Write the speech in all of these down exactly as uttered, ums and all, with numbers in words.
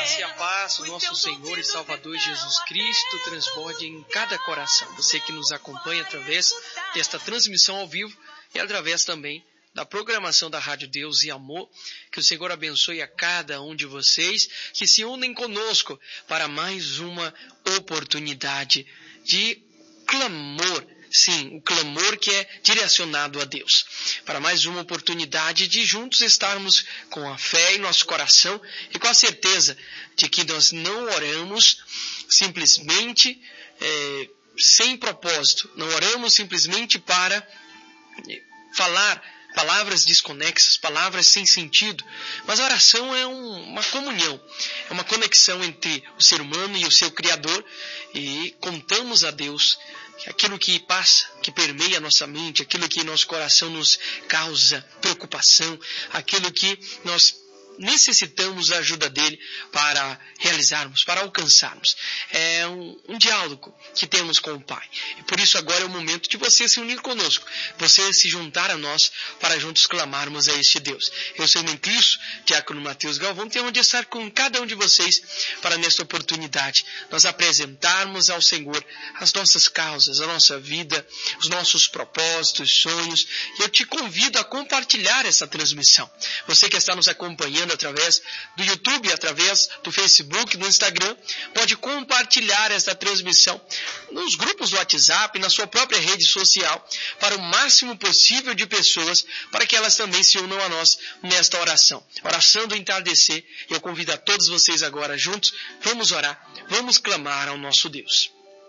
graça e a paz do nosso Senhor e Salvador Jesus Cristo transborde em cada coração. Você que nos acompanha através desta transmissão ao vivo e através também da programação da Rádio Deus e Amor, que o Senhor abençoe a cada um de vocês que se unem conosco para mais uma oportunidade de clamor. Sim, o clamor que é direcionado a Deus. Para mais uma oportunidade de juntos estarmos com a fé em nosso coração e com a certeza de que nós não oramos simplesmente é, sem propósito. Não oramos simplesmente para falar palavras desconexas, palavras sem sentido. Mas a oração é um, uma comunhão, é uma conexão entre o ser humano e o seu Criador. E contamos a Deus que aquilo que passa, que permeia a nossa mente, aquilo que em nosso coração nos causa preocupação, aquilo que nós necessitamos da ajuda dele para realizarmos, para alcançarmos. É um, um diálogo que temos com o Pai. E por isso agora é o momento de você se unir conosco, você se juntar a nós para juntos clamarmos a este Deus. Eu sou o irmão Cristo, diácono Mateus Galvão, tenho onde estar com cada um de vocês para nesta oportunidade nós apresentarmos ao Senhor as nossas causas, a nossa vida, os nossos propósitos, sonhos. E eu te convido a compartilhar essa transmissão. Você que está nos acompanhando através do YouTube, através do Facebook, do Instagram, pode compartilhar esta transmissão nos grupos do WhatsApp, na sua própria rede social, para o máximo possível de pessoas, para que elas também se unam a nós nesta oração. Oração do entardecer. Eu convido a todos vocês agora juntos, vamos orar, vamos clamar ao nosso Deus.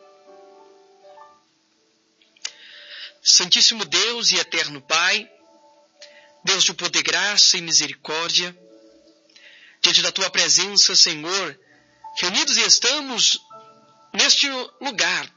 Santíssimo Deus e eterno Pai, Deus de poder, graça e misericórdia, diante da Tua presença, Senhor, reunidos estamos neste lugar,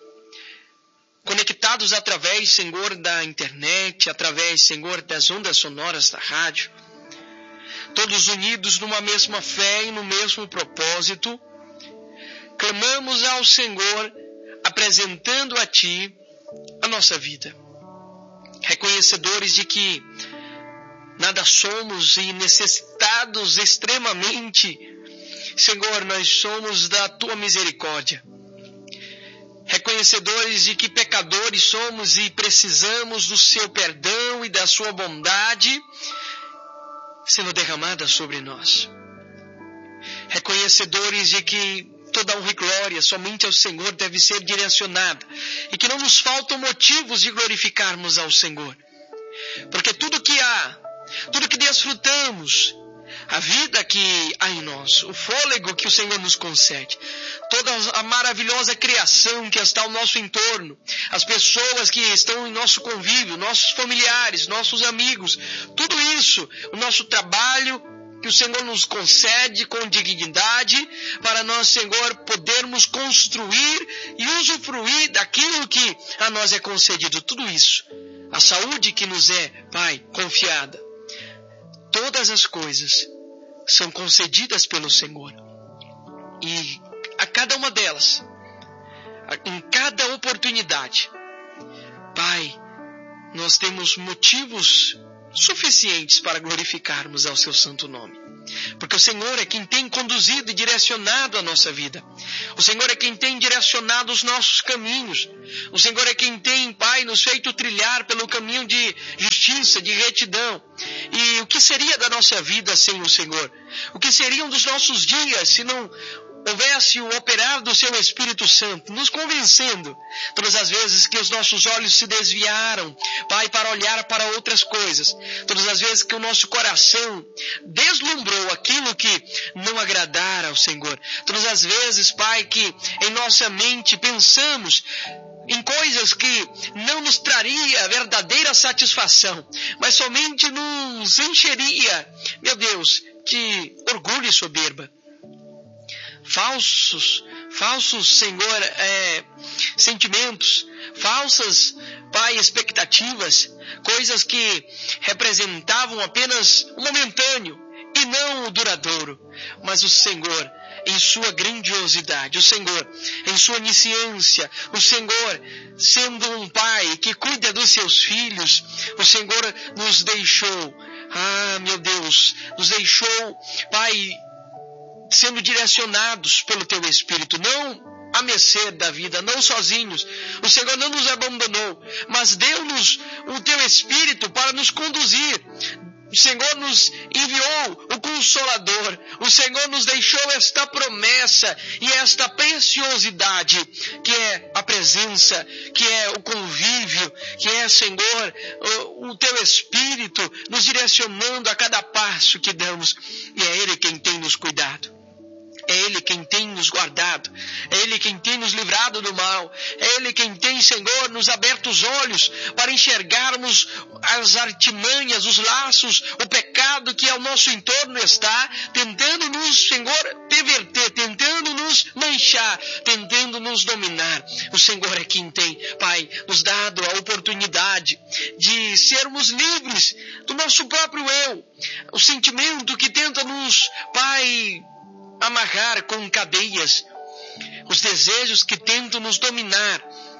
conectados através, Senhor, da internet, através, Senhor, das ondas sonoras da rádio, todos unidos numa mesma fé e no mesmo propósito, clamamos ao Senhor, apresentando a Ti a nossa vida, reconhecedores de que nada somos e necessitados extremamente, Senhor, nós somos da Tua misericórdia. Reconhecedores de que pecadores somos e precisamos do Seu perdão e da Sua bondade sendo derramada sobre nós. Reconhecedores de que toda honra e glória somente ao Senhor deve ser direcionada e que não nos faltam motivos de glorificarmos ao Senhor. Porque tudo que há, tudo que desfrutamos, a vida que há em nós, o fôlego que o Senhor nos concede, toda a maravilhosa criação que está ao nosso entorno, as pessoas que estão em nosso convívio, nossos familiares, nossos amigos, tudo isso, o nosso trabalho que o Senhor nos concede com dignidade, para nós, Senhor, podermos construir e usufruir daquilo que a nós é concedido, tudo isso, a saúde que nos é, Pai, confiada. Todas as coisas são concedidas pelo Senhor. E a cada uma delas, em cada oportunidade, Pai, nós temos motivos suficientes para glorificarmos ao Seu santo nome. Porque o Senhor é quem tem conduzido e direcionado a nossa vida. O Senhor é quem tem direcionado os nossos caminhos. O Senhor é quem tem, Pai, nos feito trilhar pelo caminho de justiça, de retidão. E o que seria da nossa vida sem o Senhor? O que seriam dos nossos dias se não houvesse o operar do Seu Espírito Santo, nos convencendo, todas as vezes que os nossos olhos se desviaram, Pai, para olhar para outras coisas, todas as vezes que o nosso coração deslumbrou aquilo que não agradara ao Senhor, todas as vezes, Pai, que em nossa mente pensamos em coisas que não nos traria verdadeira satisfação, mas somente nos encheria, meu Deus, de orgulho e soberba. Falsos, falsos, Senhor, é, sentimentos, falsas, Pai, expectativas, coisas que representavam apenas o momentâneo e não o duradouro. Mas o Senhor, em sua grandiosidade, o Senhor, em sua onisciência, o Senhor, sendo um Pai que cuida dos seus filhos, o Senhor nos deixou, ah, meu Deus, nos deixou, Pai, sendo direcionados pelo Teu Espírito, não a mercê da vida, não sozinhos. O Senhor não nos abandonou, mas deu-nos o Teu Espírito para nos conduzir. O Senhor nos enviou o Consolador. O Senhor nos deixou esta promessa e esta preciosidade, que é a presença, que é o convívio, que é, Senhor, o, o Teu Espírito nos direcionando a cada passo que damos. E é Ele quem tem nos cuidado. É Ele quem tem nos guardado, é Ele quem tem nos livrado do mal, é Ele quem tem, Senhor, nos aberto os olhos para enxergarmos as artimanhas, os laços, o pecado que ao nosso entorno está, tentando nos, Senhor, perverter, tentando nos manchar, tentando nos dominar. O Senhor é quem tem, Pai, nos dado a oportunidade de sermos livres do nosso próprio eu, o sentimento que tenta nos, Pai, amarrar com cadeias, os desejos que tentam nos dominar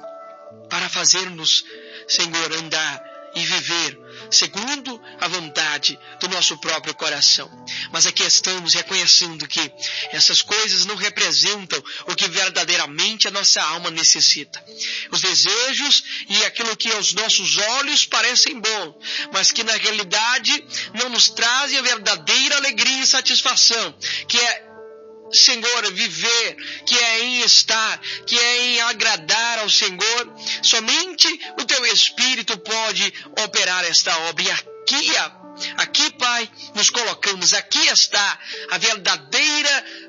para fazer-nos, Senhor, andar e viver segundo a vontade do nosso próprio coração. Mas aqui estamos reconhecendo que essas coisas não representam o que verdadeiramente a nossa alma necessita. Os desejos e aquilo que aos nossos olhos parecem bom, mas que na realidade não nos trazem a verdadeira alegria e satisfação, que é, Senhor, viver, que é em estar, que é em agradar ao Senhor. Somente o Teu Espírito pode operar esta obra. E aqui, aqui, Pai, nos colocamos, aqui está a verdadeira,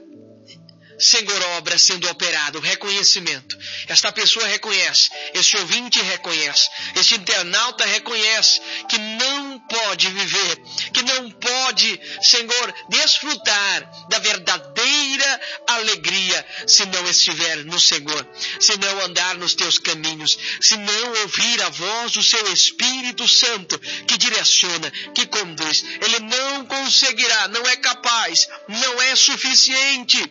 Senhor, obra sendo operada, o reconhecimento. Esta pessoa reconhece, este ouvinte reconhece, este internauta reconhece que não pode viver, que não pode, Senhor, desfrutar da verdadeira alegria se não estiver no Senhor, se não andar nos Teus caminhos, se não ouvir a voz do Seu Espírito Santo que direciona, que conduz. Ele não conseguirá, não é capaz, não é suficiente.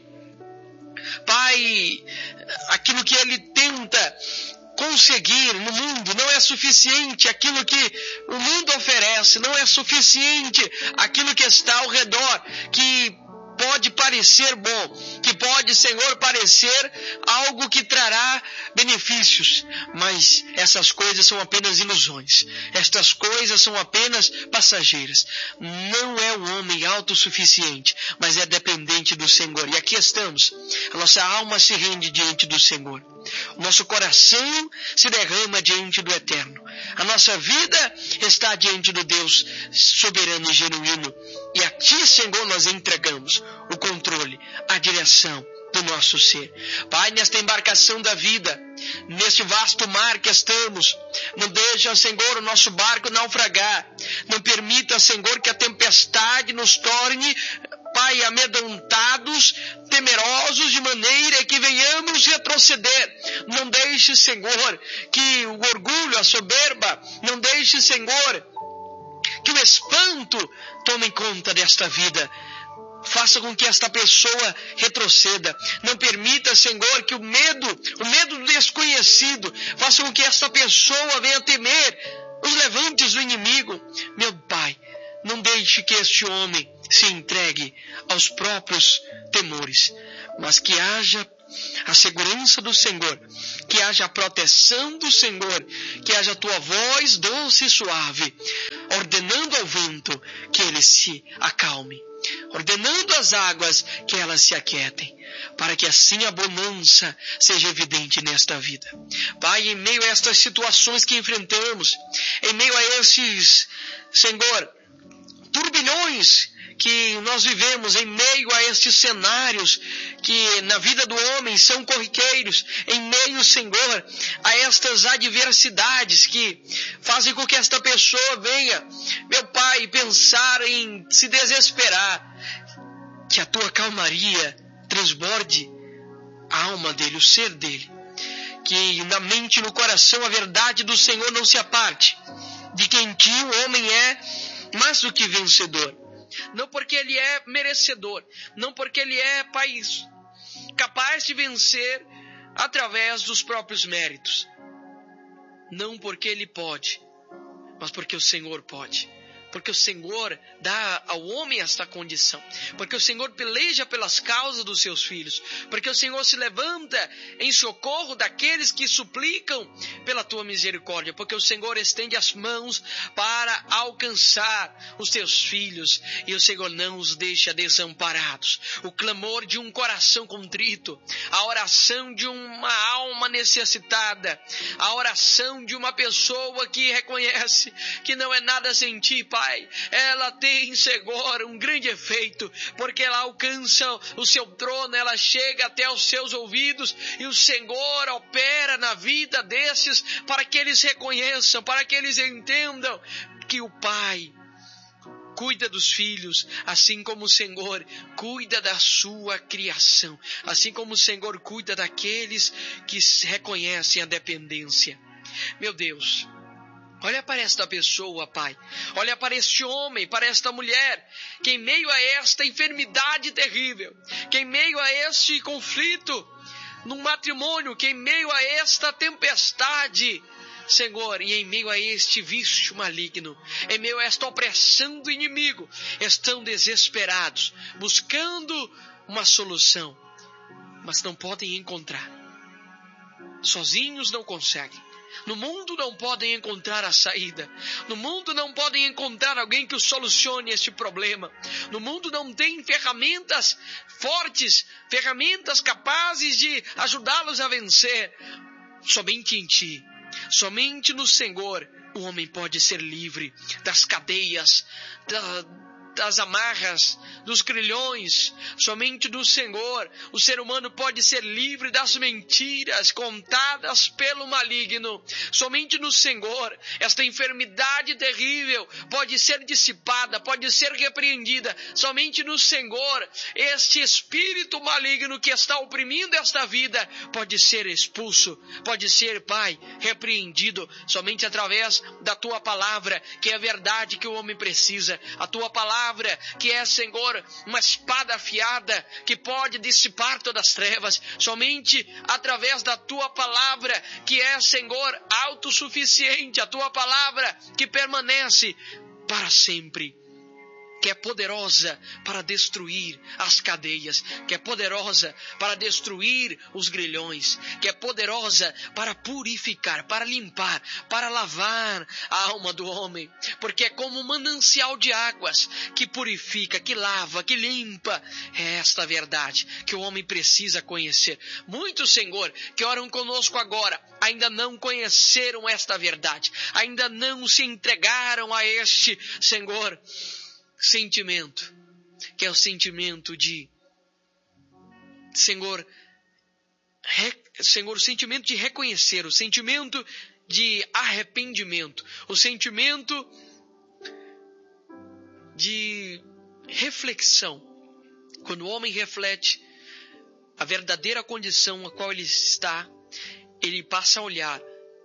Pai, aquilo que ele tenta conseguir no mundo não é suficiente, aquilo que o mundo oferece não é suficiente, aquilo que está ao redor, que pode parecer bom, que pode, Senhor, parecer algo que trará benefícios, mas essas coisas são apenas ilusões, estas coisas são apenas passageiras. Não é um homem autossuficiente, mas é dependente do Senhor. E aqui estamos, a nossa alma se rende diante do Senhor, o nosso coração se derrama diante do Eterno, a nossa vida está diante do Deus soberano e genuíno, e a Ti, Senhor, nós entregamos o controle, a direção do nosso ser. Pai, nesta embarcação da vida, neste vasto mar que estamos, não deixa, Senhor, o nosso barco naufragar. Não permita, Senhor, que a tempestade nos torne, Pai, amedrontados, temerosos, de maneira que venhamos retroceder. Não deixe, Senhor, que o orgulho, a soberba, não deixe, Senhor, que o espanto tome conta desta vida. Faça com que esta pessoa retroceda. Não permita, Senhor, que o medo, o medo do desconhecido, faça com que esta pessoa venha temer os levantes do inimigo. Meu Pai, não deixe que este homem se entregue aos próprios temores, mas que haja a segurança do Senhor, que haja a proteção do Senhor, que haja a Tua voz doce e suave, ordenando ao vento que ele se acalme, ordenando às águas que elas se aquietem, para que assim a bonança seja evidente nesta vida. Pai, em meio a estas situações que enfrentamos, em meio a esses, Senhor, turbilhões que nós vivemos, em meio a estes cenários que na vida do homem são corriqueiros, em meio, Senhor, a estas adversidades que fazem com que esta pessoa venha, meu Pai, pensar em se desesperar, que a Tua calmaria transborde a alma dele, o ser dele, que na mente e no coração a verdade do Senhor não se aparte, de que em Ti o homem é mais do que vencedor. Não porque ele é merecedor, não porque ele é, Pai, capaz de vencer através dos próprios méritos. Não porque ele pode, mas porque o Senhor pode. Porque o Senhor dá ao homem esta condição. Porque o Senhor peleja pelas causas dos seus filhos. Porque o Senhor se levanta em socorro daqueles que suplicam pela tua misericórdia. Porque o Senhor estende as mãos para alcançar os teus filhos. E o Senhor não os deixa desamparados. O clamor de um coração contrito. A oração de uma alma necessitada. A oração de uma pessoa que reconhece que não é nada sem ti, Pai. Ela tem, Senhor, um grande efeito, porque ela alcança o seu trono, ela chega até os seus ouvidos, e o Senhor opera na vida desses, para que eles reconheçam, para que eles entendam que o Pai cuida dos filhos, assim como o Senhor cuida da sua criação, assim como o Senhor cuida daqueles que reconhecem a dependência. Meu Deus, olha para esta pessoa, Pai. Olha para este homem, para esta mulher, que em meio a esta enfermidade terrível, que em meio a este conflito num matrimônio, que em meio a esta tempestade, Senhor, e em meio a este vício maligno, em meio a esta opressão do inimigo, estão desesperados, buscando uma solução, mas não podem encontrar. Sozinhos não conseguem. No mundo não podem encontrar a saída. No mundo não podem encontrar alguém que o solucione este problema. No mundo não tem ferramentas fortes, ferramentas capazes de ajudá-los a vencer. Somente em Ti, somente no Senhor, o homem pode ser livre das cadeias, da, das amarras, dos grilhões. Somente do Senhor o ser humano pode ser livre das mentiras contadas pelo maligno. Somente no Senhor esta enfermidade terrível pode ser dissipada, pode ser repreendida. Somente no Senhor este espírito maligno que está oprimindo esta vida pode ser expulso, pode ser, Pai, repreendido. Somente através da Tua palavra, que é a verdade que o homem precisa. A Tua palavra que é, Senhor, uma espada afiada que pode dissipar todas as trevas. Somente através da Tua palavra, que é, Senhor, autossuficiente. A Tua palavra que permanece para sempre, que é poderosa para destruir as cadeias, que é poderosa para destruir os grilhões, que é poderosa para purificar, para limpar, para lavar a alma do homem, porque é como um manancial de águas que purifica, que lava, que limpa. É esta verdade que o homem precisa conhecer. Muitos, Senhor, que oram conosco agora, ainda não conheceram esta verdade, ainda não se entregaram a este, Senhor, sentimento, que é o sentimento de, Senhor, re, Senhor, o sentimento de reconhecer, o sentimento de arrependimento, o sentimento de reflexão. Quando o homem reflete a verdadeira condição a qual ele está, ele passa a olhar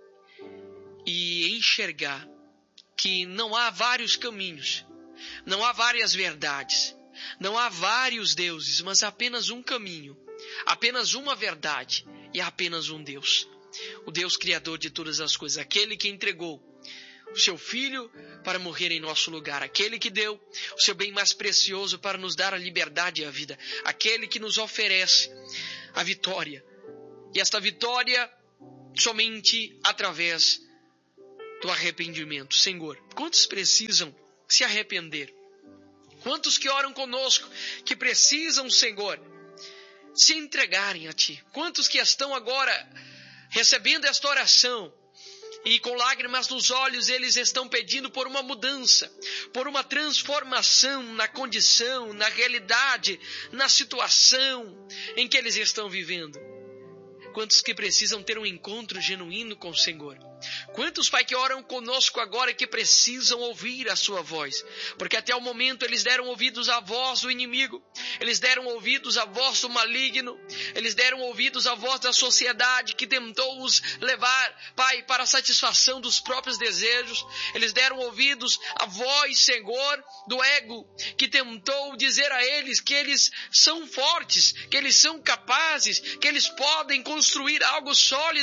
e enxergar que não há vários caminhos, não há várias verdades, não há vários deuses, mas há apenas um caminho, apenas uma verdade e há apenas um Deus. O Deus criador de todas as coisas, aquele que entregou o seu Filho para morrer em nosso lugar, aquele que deu o seu bem mais precioso para nos dar a liberdade e a vida, aquele que nos oferece a vitória. E esta vitória somente através do arrependimento. Senhor, quantos precisam se arrepender? Quantos que oram conosco que precisam, Senhor, se entregarem a Ti? Quantos que estão agora recebendo esta oração e com lágrimas nos olhos eles estão pedindo por uma mudança, por uma transformação na condição, na realidade, na situação em que eles estão vivendo? Quantos que precisam ter um encontro genuíno com o Senhor? Quantos, Pai, que oram conosco agora que precisam ouvir a Sua voz? Porque até o momento eles deram ouvidos à voz do inimigo, eles deram ouvidos à voz do maligno, eles deram ouvidos à voz da sociedade que tentou os levar, Pai, para a satisfação dos próprios desejos. Eles deram ouvidos à voz, Senhor, do ego, que tentou dizer a eles que eles são fortes, que eles são capazes, que eles podem construir algo sólido.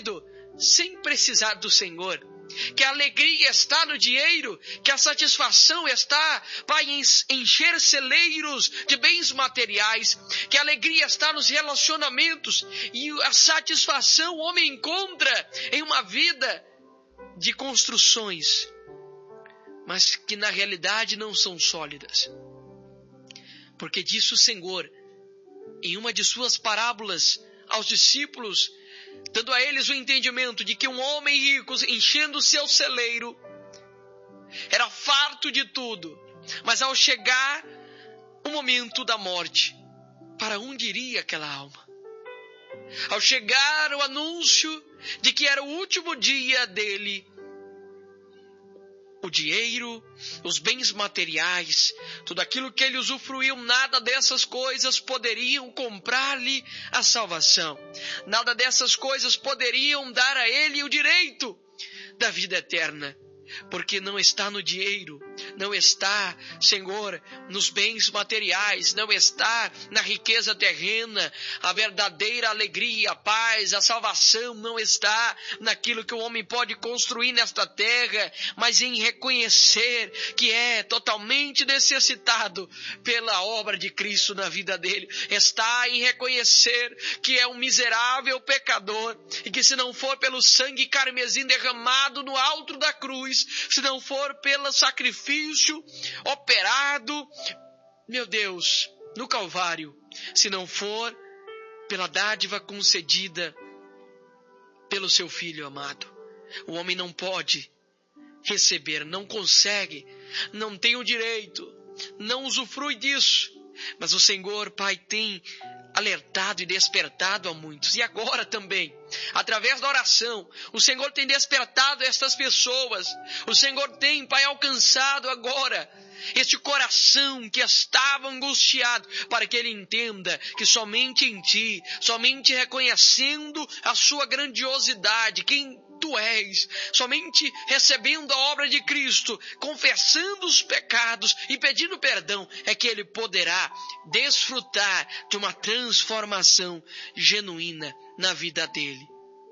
sem precisar do Senhor. Que a alegria está no dinheiro, que a satisfação está, Pai, em encher celeiros de bens materiais, que a alegria está nos relacionamentos, e a satisfação o homem encontra em uma vida de construções, mas que na realidade não são sólidas. Porque disse o Senhor, em uma de suas parábolas aos discípulos, dando a eles o entendimento de que um homem rico, enchendo o seu celeiro, era farto de tudo, mas ao chegar o momento da morte, para onde iria aquela alma? Ao chegar o anúncio de que era o último dia dele, o dinheiro, os bens materiais, tudo aquilo que ele usufruiu, nada dessas coisas poderiam comprar-lhe a salvação. Nada dessas coisas poderiam dar a ele o direito da vida eterna. Porque não está no dinheiro, não está, Senhor, nos bens materiais, não está na riqueza terrena, a verdadeira alegria, a paz, a salvação não está naquilo que o homem pode construir nesta terra, mas em reconhecer que é totalmente necessitado pela obra de Cristo na vida dele. Está em reconhecer que é um miserável pecador e que se não for pelo sangue carmesim derramado no alto da cruz, se não for pelo sacrifício operado, meu Deus, no Calvário, se não for pela dádiva concedida pelo seu Filho amado, o homem não pode receber, não consegue, não tem o direito, não usufrui disso. Mas o Senhor, Pai, tem alertado e despertado a muitos. E agora também, através da oração, o Senhor tem despertado estas pessoas. O Senhor tem, Pai, alcançado agora este coração que estava angustiado, para que ele entenda que somente em Ti, somente reconhecendo a Sua grandiosidade, quem Tu és, somente recebendo a obra de Cristo, confessando os pecados e pedindo perdão, é que ele poderá desfrutar de uma transformação genuína na vida dele.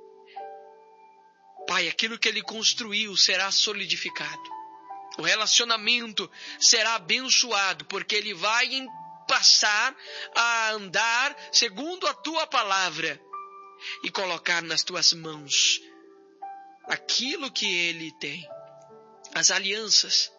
Pai, aquilo que ele construiu será solidificado. O relacionamento será abençoado, porque ele vai passar a andar segundo a Tua palavra e colocar nas Tuas mãos aquilo que ele tem, as alianças,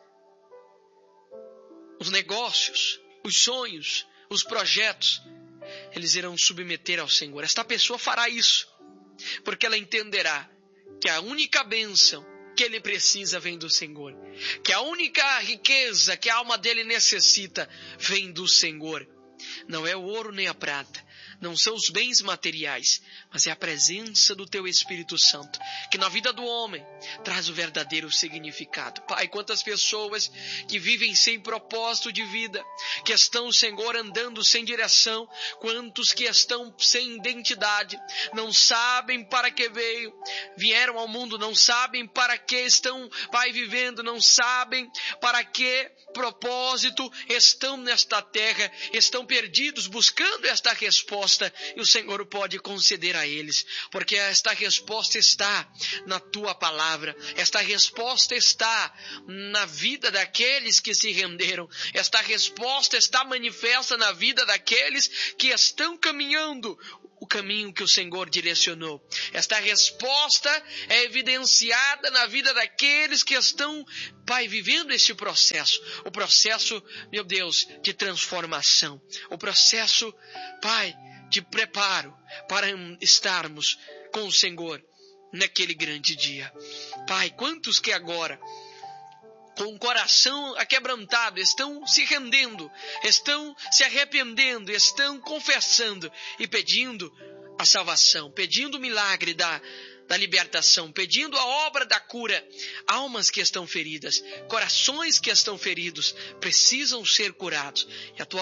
os negócios, os sonhos, os projetos, eles irão submeter ao Senhor. Esta pessoa fará isso, porque ela entenderá que a única bênção que ele precisa vem do Senhor, que a única riqueza que a alma dele necessita vem do Senhor. Não é o ouro nem a prata, não são os bens materiais, mas é a presença do Teu Espírito Santo, que na vida do homem traz o verdadeiro significado. Pai, quantas pessoas que vivem sem propósito de vida, que estão, Senhor, andando sem direção, quantos que estão sem identidade, não sabem para que veio, vieram ao mundo, não sabem para que estão, Pai, vivendo, não sabem para que propósito estão nesta terra, estão perdidos buscando esta resposta. E o Senhor pode conceder a eles, porque esta resposta está na Tua palavra, esta resposta está na vida daqueles que se renderam, esta resposta está manifesta na vida daqueles que estão caminhando o caminho que o Senhor direcionou. Esta resposta é evidenciada na vida daqueles que estão, Pai, vivendo este processo. O processo, meu Deus, de transformação. O processo, Pai, de preparo para estarmos com o Senhor naquele grande dia. Pai, quantos que agora, com o coração aquebrantado, estão se rendendo, estão se arrependendo, estão confessando e pedindo a salvação, pedindo o milagre da, da libertação, pedindo a obra da cura. Almas que estão feridas, corações que estão feridos, precisam ser curados. E a Tua